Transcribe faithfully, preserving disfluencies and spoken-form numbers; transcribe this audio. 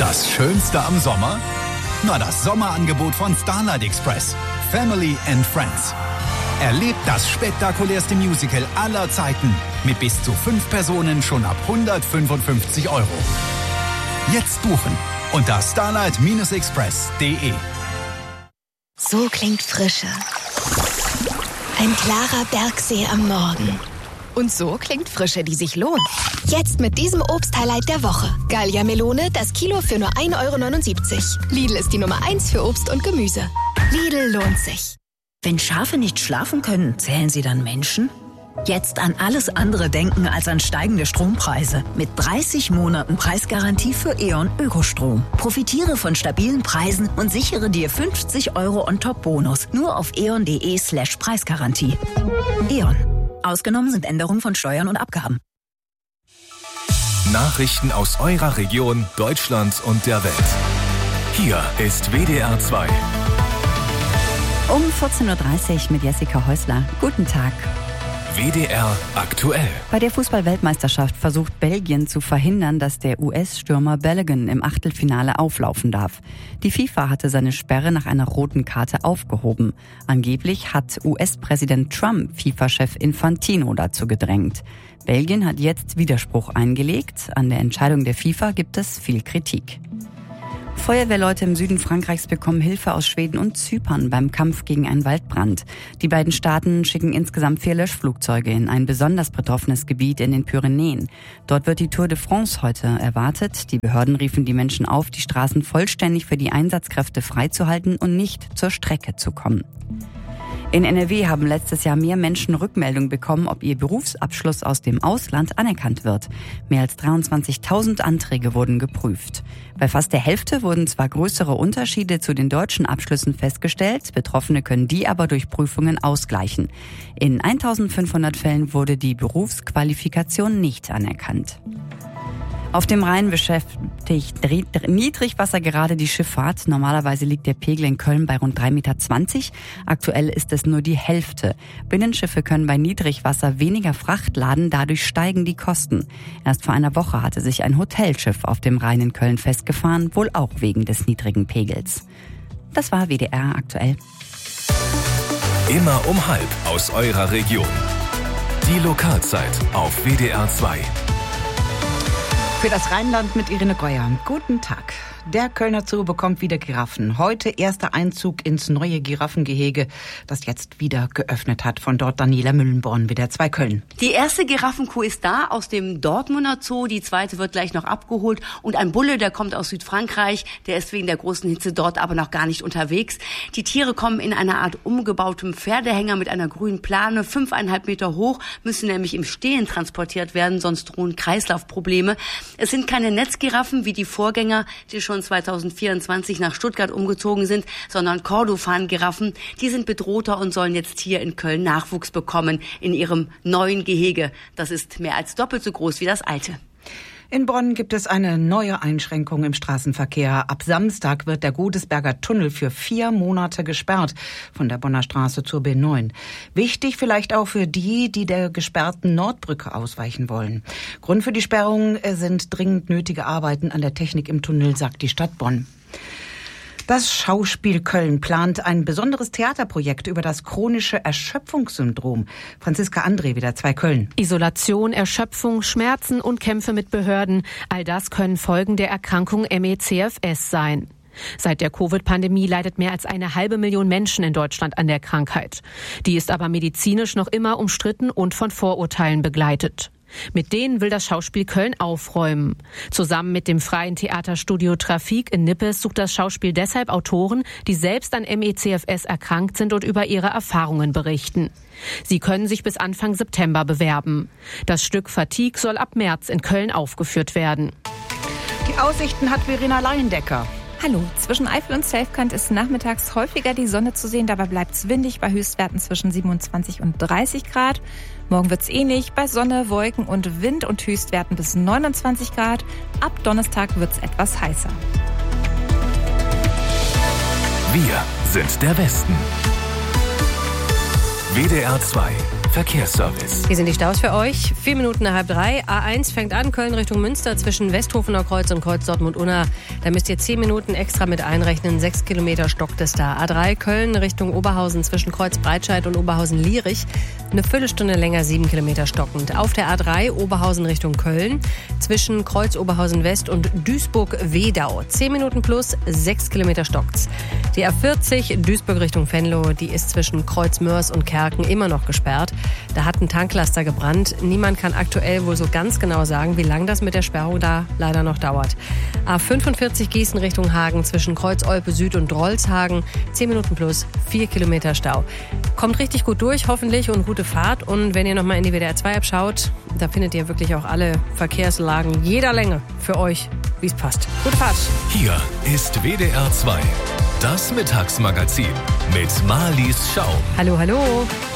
Das Schönste am Sommer? Na, das Sommerangebot von Starlight Express. Family and Friends. Erlebt das spektakulärste Musical aller Zeiten mit bis zu fünf Personen schon ab hundertfünfundfünfzig Euro. Jetzt buchen unter starlight express punkt de. So klingt Frische. Ein klarer Bergsee am Morgen. Und so klingt Frische, die sich lohnt. Jetzt mit diesem Obst-Highlight der Woche. Gallia Melone, das Kilo für nur ein Euro neunundsiebzig. Lidl ist die Nummer eins für Obst und Gemüse. Lidl lohnt sich. Wenn Schafe nicht schlafen können, zählen sie dann Menschen? Jetzt an alles andere denken als an steigende Strompreise. Mit dreißig Monaten Preisgarantie für E.ON Ökostrom. Profitiere von stabilen Preisen und sichere dir fünfzig Euro On-Top-Bonus. Nur auf eon.de slash Preisgarantie. E.ON. Ausgenommen sind Änderungen von Steuern und Abgaben. Nachrichten aus eurer Region, Deutschland und der Welt. Hier ist W D R zwei. Um vierzehn Uhr dreißig mit Jessica Häusler. Guten Tag. W D R aktuell. Bei der Fußball-Weltmeisterschaft versucht Belgien zu verhindern, dass der U S-Stürmer Balogun im Achtelfinale auflaufen darf. Die FIFA hatte seine Sperre nach einer roten Karte aufgehoben. Angeblich hat U S-Präsident Trump FIFA-Chef Infantino dazu gedrängt. Belgien hat jetzt Widerspruch eingelegt. An der Entscheidung der FIFA gibt es viel Kritik. Feuerwehrleute im Süden Frankreichs bekommen Hilfe aus Schweden und Zypern beim Kampf gegen einen Waldbrand. Die beiden Staaten schicken insgesamt vier Löschflugzeuge in ein besonders betroffenes Gebiet in den Pyrenäen. Dort wird die Tour de France heute erwartet. Die Behörden riefen die Menschen auf, die Straßen vollständig für die Einsatzkräfte freizuhalten und nicht zur Strecke zu kommen. In N R W haben letztes Jahr mehr Menschen Rückmeldung bekommen, ob ihr Berufsabschluss aus dem Ausland anerkannt wird. Mehr als dreiundzwanzigtausend Anträge wurden geprüft. Bei fast der Hälfte wurden zwar größere Unterschiede zu den deutschen Abschlüssen festgestellt, Betroffene können die aber durch Prüfungen ausgleichen. In eintausendfünfhundert Fällen wurde die Berufsqualifikation nicht anerkannt. Auf dem Rhein beschäftigt Niedrigwasser gerade die Schifffahrt. Normalerweise liegt der Pegel in Köln bei rund drei Meter zwanzig. Aktuell ist es nur die Hälfte. Binnenschiffe können bei Niedrigwasser weniger Fracht laden, dadurch steigen die Kosten. Erst vor einer Woche hatte sich ein Hotelschiff auf dem Rhein in Köln festgefahren, wohl auch wegen des niedrigen Pegels. Das war W D R aktuell. Immer um halb aus eurer Region. Die Lokalzeit auf W D R zwei. Für das Rheinland mit Irene Geuer. Guten Tag. Der Kölner Zoo bekommt wieder Giraffen. Heute erster Einzug ins neue Giraffengehege, das jetzt wieder geöffnet hat. Von dort Daniela Müllenborn, W D R zwei Köln. Die erste Giraffenkuh ist da aus dem Dortmunder Zoo. Die zweite wird gleich noch abgeholt. Und ein Bulle, der kommt aus Südfrankreich. Der ist wegen der großen Hitze dort aber noch gar nicht unterwegs. Die Tiere kommen in einer Art umgebautem Pferdehänger mit einer grünen Plane. Fünfeinhalb Meter hoch, müssen nämlich im Stehen transportiert werden, sonst drohen Kreislaufprobleme. Es sind keine Netzgiraffen wie die Vorgänger, die schon zweitausendvierundzwanzig nach Stuttgart umgezogen sind, sondern Kordofan-Giraffen. Die sind bedrohter und sollen jetzt hier in Köln Nachwuchs bekommen in ihrem neuen Gehege. Das ist mehr als doppelt so groß wie das alte. In Bonn gibt es eine neue Einschränkung im Straßenverkehr. Ab Samstag wird der Godesberger Tunnel für vier Monate gesperrt, von der Bonner Straße zur B neun. Wichtig vielleicht auch für die, die der gesperrten Nordbrücke ausweichen wollen. Grund für die Sperrung sind dringend nötige Arbeiten an der Technik im Tunnel, sagt die Stadt Bonn. Das Schauspiel Köln plant ein besonderes Theaterprojekt über das chronische Erschöpfungssyndrom. Franziska André, W D R zwei Köln. Isolation, Erschöpfung, Schmerzen und Kämpfe mit Behörden. All das können Folgen der Erkrankung M E C F S sein. Seit der Covid-Pandemie leidet mehr als eine halbe Million Menschen in Deutschland an der Krankheit. Die ist aber medizinisch noch immer umstritten und von Vorurteilen begleitet. Mit denen will das Schauspiel Köln aufräumen. Zusammen mit dem freien Theaterstudio Trafik in Nippes sucht das Schauspiel deshalb Autoren, die selbst an M E C F S erkrankt sind und über ihre Erfahrungen berichten. Sie können sich bis Anfang September bewerben. Das Stück Fatigue soll ab März in Köln aufgeführt werden. Die Aussichten hat Verena Leindecker. Hallo, zwischen Eifel und Selfkant ist nachmittags häufiger die Sonne zu sehen. Dabei bleibt es windig bei Höchstwerten zwischen siebenundzwanzig und dreißig Grad. Morgen wird es ähnlich bei Sonne, Wolken und Wind und Höchstwerten bis neunundzwanzig Grad. Ab Donnerstag wird es etwas heißer. Wir sind der Westen. W D R zwei Verkehrsservice. Hier sind die Staus für euch. Vier Minuten nach halb drei. A eins fängt an, Köln Richtung Münster zwischen Westhofener Kreuz und Kreuz Dortmund-Unna. Da müsst ihr zehn Minuten extra mit einrechnen. Sechs Kilometer stockt es da. A drei Köln Richtung Oberhausen zwischen Kreuz Breitscheid und Oberhausen-Lierich. Eine Viertelstunde länger, sieben Kilometer stockend. Auf der A drei Oberhausen Richtung Köln zwischen Kreuz Oberhausen-West und Duisburg-Wedau. Zehn Minuten plus, sechs Kilometer stockt's. Die A vierzig Duisburg Richtung Venlo, die ist zwischen Kreuz Mörs und Kerken immer noch gesperrt. Da hat ein Tanklaster gebrannt. Niemand kann aktuell wohl so ganz genau sagen, wie lange das mit der Sperrung da leider noch dauert. A fünfundvierzig Gießen Richtung Hagen zwischen Kreuz Olpe Süd und Drolshagen. zehn Minuten plus, vier Kilometer Stau. Kommt richtig gut durch, hoffentlich, und gute Fahrt. Und wenn ihr nochmal in die W D R zwei App schaut, da findet ihr wirklich auch alle Verkehrslagen jeder Länge für euch, wie es passt. Gute Fahrt. Hier ist W D R zwei, das Mittagsmagazin mit Marlies Schau. Hallo, hallo.